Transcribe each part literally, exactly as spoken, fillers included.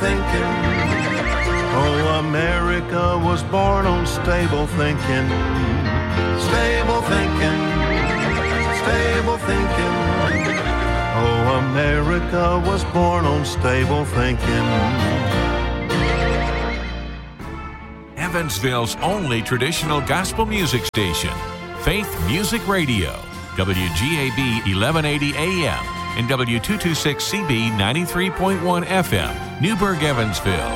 thinking. Oh, America was born on stable thinking. Stable thinking. Stable thinking. Oh, America was born on stable thinking. Evansville's only traditional gospel music station, Faith Music Radio, W G A B eleven eighty A M and W two twenty-six C B ninety-three point one F M, Newburgh, Evansville.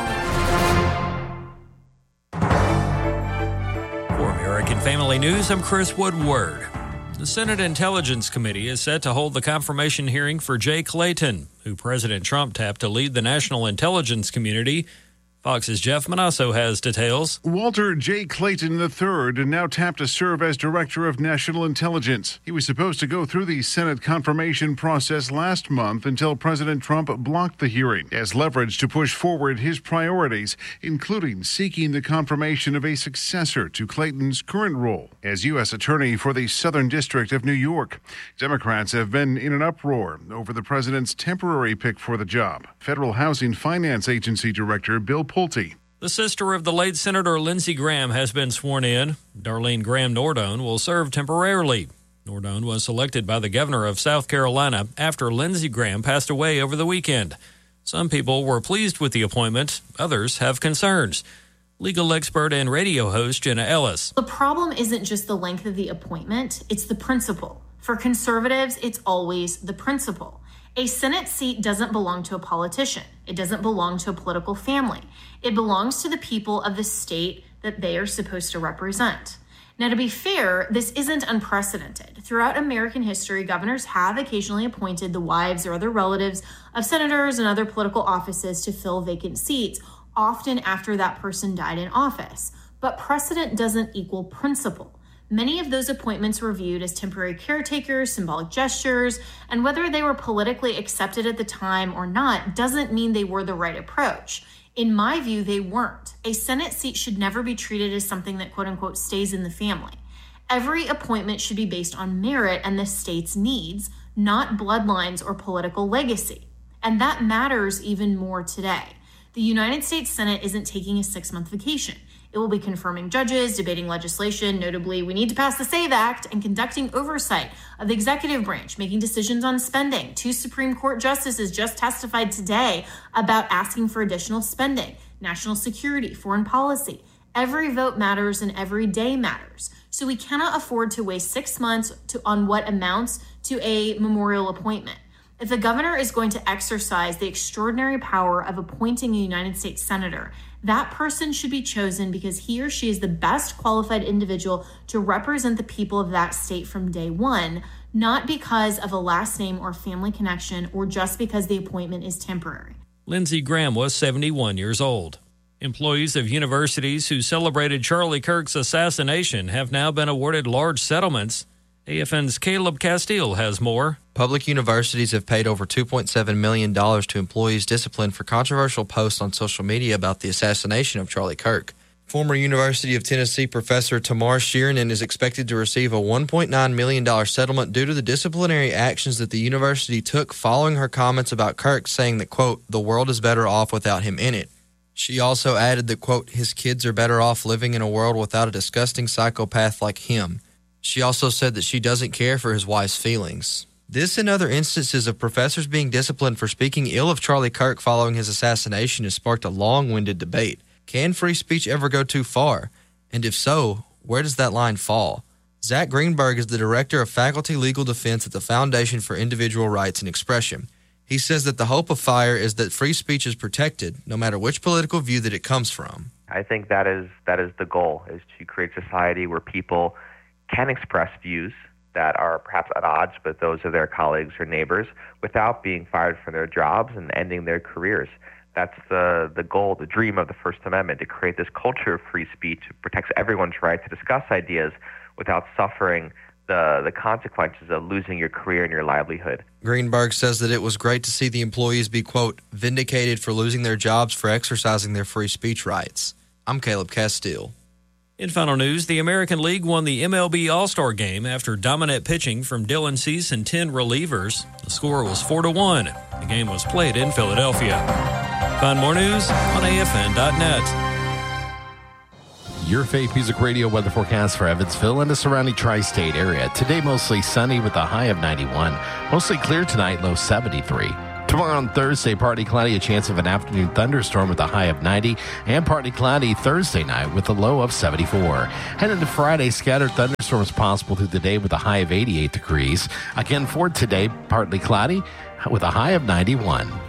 For American Family News, I'm Chris Woodward. The Senate Intelligence Committee is set to hold the confirmation hearing for Jay Clayton, who President Trump tapped to lead the national intelligence community. Fox's Jeff Manasso has details. Walter J. Clayton the third now tapped to serve as Director of National Intelligence. He was supposed to go through the Senate confirmation process last month until President Trump blocked the hearing as leverage to push forward his priorities, including seeking the confirmation of a successor to Clayton's current role as U S Attorney for the Southern District of New York. Democrats have been in an uproar over the president's temporary pick for the job. Federal Housing Finance Agency Director Bill Pulte. The sister of the late Senator Lindsey Graham has been sworn in. Darlene Graham Nordone will serve temporarily. Nordone was selected by the governor of South Carolina after Lindsey Graham passed away over the weekend. Some people were pleased with the appointment. Others have concerns. Legal expert and radio host Jenna Ellis. The problem isn't just the length of the appointment, it's the principle. For conservatives, it's always the principle. A Senate seat doesn't belong to a politician. It doesn't belong to a political family. It belongs to the people of the state that they are supposed to represent. Now, to be fair, this isn't unprecedented. Throughout American history, governors have occasionally appointed the wives or other relatives of senators and other political offices to fill vacant seats, often after that person died in office. But precedent doesn't equal principle. Many of those appointments were viewed as temporary caretakers, symbolic gestures, and whether they were politically accepted at the time or not doesn't mean they were the right approach. In my view, they weren't. A Senate seat should never be treated as something that quote unquote stays in the family. Every appointment should be based on merit and the state's needs, not bloodlines or political legacy. And that matters even more today. The United States Senate isn't taking a six-month vacation. It will be confirming judges, debating legislation. Notably, we need to pass the SAVE Act and conducting oversight of the executive branch, making decisions on spending. Two Supreme Court justices just testified today about asking for additional spending, national security, foreign policy. Every vote matters and every day matters. So we cannot afford to waste six months to, on what amounts to a memorial appointment. If the governor is going to exercise the extraordinary power of appointing a United States senator, that person should be chosen because he or she is the best qualified individual to represent the people of that state from day one, not because of a last name or family connection or just because the appointment is temporary. Lindsey Graham was seventy-one years old. Employees of universities who celebrated Charlie Kirk's assassination have now been awarded large settlements. A F N's Caleb Castile has more. Public universities have paid over two point seven million dollars to employees disciplined for controversial posts on social media about the assassination of Charlie Kirk. Former University of Tennessee professor Tamar Sheeran is expected to receive a one point nine million dollars settlement due to the disciplinary actions that the university took following her comments about Kirk, saying that, quote, the world is better off without him in it. She also added that, quote, his kids are better off living in a world without a disgusting psychopath like him. She also said that she doesn't care for his wife's feelings. This and other instances of professors being disciplined for speaking ill of Charlie Kirk following his assassination has sparked a long-winded debate. Can free speech ever go too far? And if so, where does that line fall? Zach Greenberg is the Director of Faculty Legal Defense at the Foundation for Individual Rights and Expression. He says that the hope of FIRE is that free speech is protected, no matter which political view that it comes from. I think that is that is the goal, is to create a society where people can express views that are perhaps at odds with those of their colleagues or neighbors without being fired from their jobs and ending their careers. That's the, the goal, the dream of the First Amendment, to create this culture of free speech that protects everyone's right to discuss ideas without suffering the, the consequences of losing your career and your livelihood. Greenberg says that it was great to see the employees be, quote, vindicated for losing their jobs for exercising their free speech rights. I'm Caleb Castile. In final news, the American League won the M L B All-Star Game after dominant pitching from Dylan Cease and ten relievers. The score was four to one. The game was played in Philadelphia. Find more news on A F N dot net. Your Faith Music Radio weather forecast for Evansville and the surrounding tri-state area. Today, mostly sunny with a high of ninety-one. Mostly clear tonight, low seventy-three. Tomorrow on Thursday, partly cloudy, a chance of an afternoon thunderstorm with a high of ninety. And partly cloudy Thursday night with a low of seventy-four. Heading to Friday, scattered thunderstorms possible through the day with a high of eighty-eight degrees. Again for today, partly cloudy with a high of ninety-one.